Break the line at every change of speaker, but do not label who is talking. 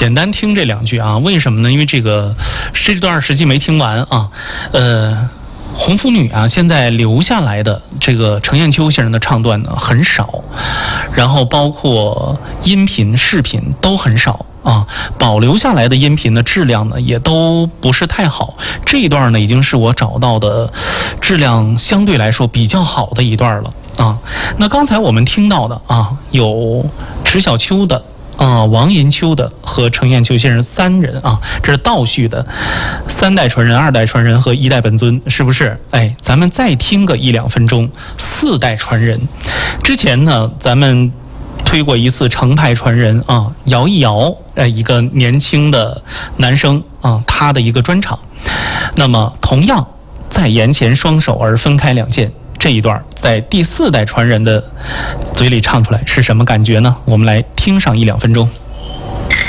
简单听这2句啊，为什么呢？因为这段实际没听完啊，红拂女啊，现在留下来的这个程砚秋先生的唱段呢很少，然后包括音频、视频都很少啊，保留下来的音频的质量呢也都不是太好。这一段呢已经是我找到的质量相对来说比较好的一段了啊。那刚才我们听到的啊，有迟小秋的。王银秋的和程砚秋先生3人啊，这是倒叙的，3代传人、2代传人和1代本尊，是不是？哎，咱们再听个1-2分钟，4代传人。之前呢，咱们推过一次程派传人啊，姚一瑶，一个年轻的男生啊，他的一个专场。那么同样在檐前双手而分开2剑。这一段在第4代传人的嘴里唱出来是什么感觉呢？我们来听上1-2分钟。